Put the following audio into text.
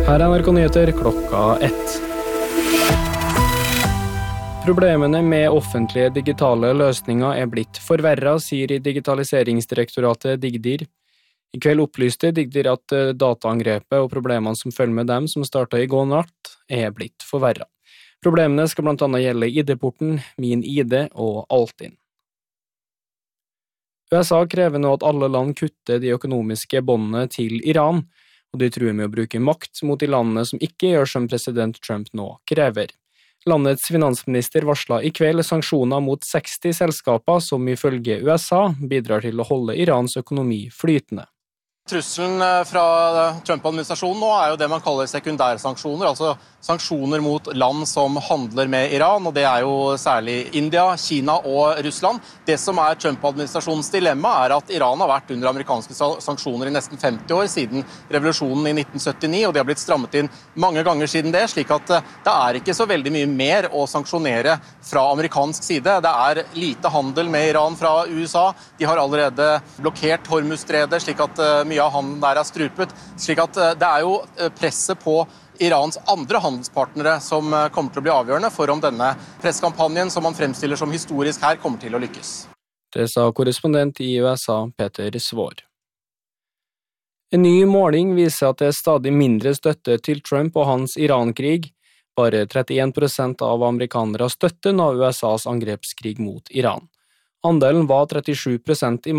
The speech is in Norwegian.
Her er NRK Nyheter klokka 1. Problemene med offentlige digitale løsninger er blitt forverret, sier Digitaliseringsdirektoratet Digdir. I kveld opplyste Digdir at dataangrepet og problemene som følger med dem som startet i går natt, er blitt forverret. Problemene skal blant annet gjelde ID-porten, Min ID og Altinn. USA krever nå at alle land kutter de økonomiske båndene til Iran, og de truer med å bruke makt mot de landene som ikke gjør som president Trump nå krever. Landets finansminister varslet i kveld sanksjoner mot 60 selskaper som ifølge USA bidrar til å holde Irans økonomi flytende. Trusselen fra Trump-administrasjonen nå er jo det man kaller sekundærsanksjoner, altså sanksjoner mot land som handler med Iran, og det er jo særlig India, Kina og Russland. Det som er Trump-administrasjonens dilemma er at Iran har vært under amerikanske sanksjoner i nesten 50 år siden revolusjonen i 1979, og de har blitt strammet inn mange ganger siden det, slik at det er ikke så veldig mye mer å sanksjonere fra amerikansk side. Det er lite handel med Iran fra USA, de har allerede blokkert Hormuzstredet, slik at mye av handelen der er strupet, slik at det er jo presset på Irans andre handelspartnere som kommer til å bli avgjørende for om denne presskampanjen som man fremstiller som historisk her kommer til å lykkes. Det sa korrespondent i USA Peter Svår. En ny måling viser at det er stadig mindre støtte til Trump og hans Iran-krig. Bare 31% av amerikanere støtter nå USAs angrepskrig mot Iran. Andelen var 37% i